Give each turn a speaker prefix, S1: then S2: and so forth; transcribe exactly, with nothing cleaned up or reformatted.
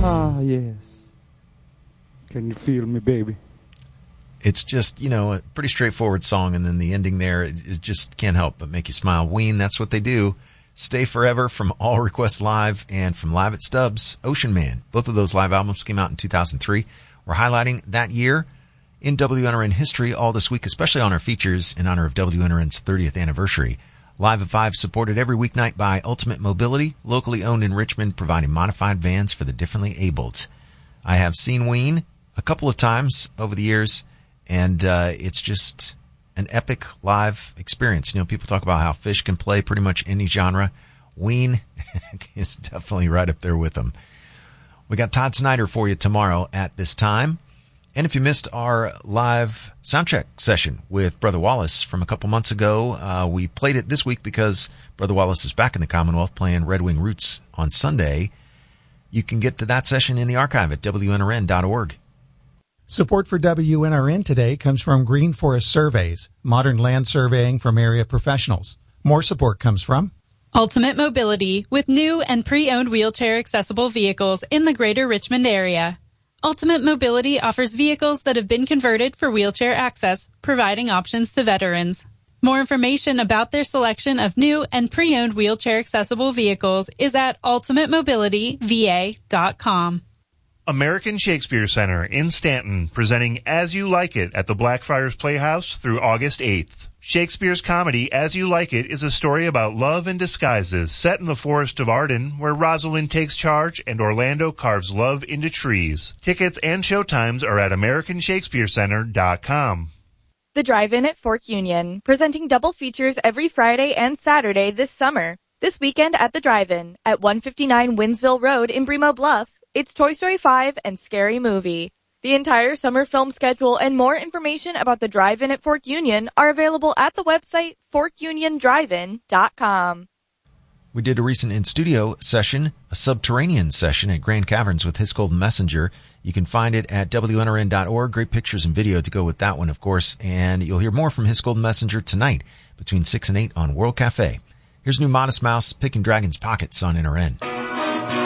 S1: Ah, yes. Can you feel me, baby?
S2: It's just, you know, a pretty straightforward song, and then the ending there, it, it just can't help but make you smile. Ween, that's what they do. Stay Forever from All Request Live and from Live at Stubbs, Ocean Man. Both of those live albums came out in two thousand three. We're highlighting that year in W N R N history all this week, especially on our features in honor of W N R N's thirtieth anniversary. Live at five, supported every weeknight by Ultimate Mobility, locally owned in Richmond, providing modified vans for the differently abled. I have seen Ween a couple of times over the years, and uh, it's just an epic live experience. You know, people talk about how Phish can play pretty much any genre. Ween is definitely right up there with them. We got Todd Snyder for you tomorrow at this time. And if you missed our live soundcheck session with Brother Wallace from a couple months ago, uh, we played it this week because Brother Wallace is back in the Commonwealth playing Red Wing Roots on Sunday. You can get to that session in the archive at W N R N dot org.
S3: Support for W N R N today comes from Green Forest Surveys, modern land surveying from area professionals. More support comes from
S4: Ultimate Mobility, with new and pre-owned wheelchair accessible vehicles in the greater Richmond area. Ultimate Mobility offers vehicles that have been converted for wheelchair access, providing options to veterans. More information about their selection of new and pre-owned wheelchair accessible vehicles is at ultimate mobility v a dot com.
S5: American Shakespeare Center in Stanton, presenting As You Like It at the Blackfriars Playhouse through August eighth. Shakespeare's comedy As You Like It is a story about love and disguises set in the Forest of Arden, where Rosalind takes charge and Orlando carves love into trees. Tickets and showtimes are at american shakespeare center dot com.
S6: The Drive-In at Fork Union, presenting double features every Friday and Saturday this summer. This weekend at the Drive-In at one fifty-nine Winsville Road in Bremo Bluff. It's Toy Story five and Scary Movie. The entire summer film schedule and more information about the Drive-In at Fork Union are available at the website fork union drive in dot com.
S2: We did a recent in-studio session, a subterranean session at Grand Caverns with His Golden Messenger. You can find it at W N R N dot org. Great pictures and video to go with that one, of course. And you'll hear more from His Golden Messenger tonight between six and eight on World Cafe. Here's new Modest Mouse, Picking Dragon's Pockets on N R N.